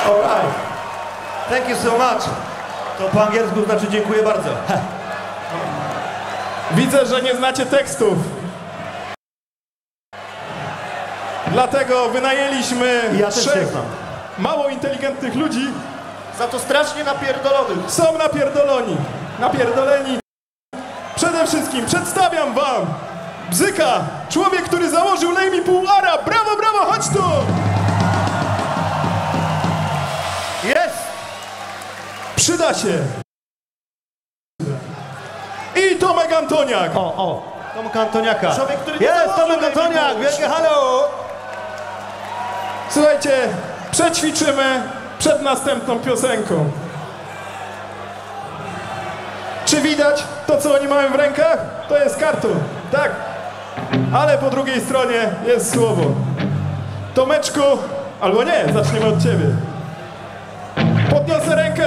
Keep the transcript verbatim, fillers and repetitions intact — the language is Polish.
Alright. Thank you so much. To po angielsku znaczy dziękuję bardzo. Widzę, że nie znacie tekstów. Dlatego wynajęliśmy Ja też nie trzech znam. mało inteligentnych ludzi. Za to strasznie napierdolonych. Są napierdoloni. Napierdoleni. Przede wszystkim przedstawiam wam Bzyka, człowiek, który założył Lejmi Pół Arab. Brawo, brawo, chodź tu! Jest! Przyda się. I Tomek Antoniak. O, o. Tomka Antoniaka. Człowiek, który Jest, założył Tomek Lejmi Antoniak, Pół. wielkie halo! Słuchajcie, przećwiczymy przed następną piosenką. Czy widać to, co oni mają w rękach? To jest karton, tak. Ale po drugiej stronie jest słowo. Tomeczku, albo nie, zaczniemy od ciebie.